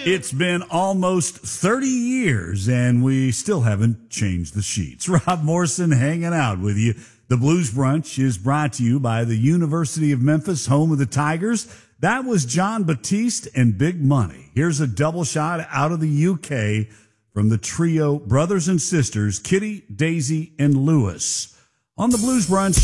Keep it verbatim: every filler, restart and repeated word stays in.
It's been almost thirty years, and we still haven't changed the sheets. Rob Morrison hanging out with you. The Blues Brunch is brought to you by the University of Memphis, home of the Tigers. That was John Batiste and Big Money. Here's a double shot out of the U K from the trio brothers and sisters, Kitty, Daisy, and Lewis. On the Blues Brunch,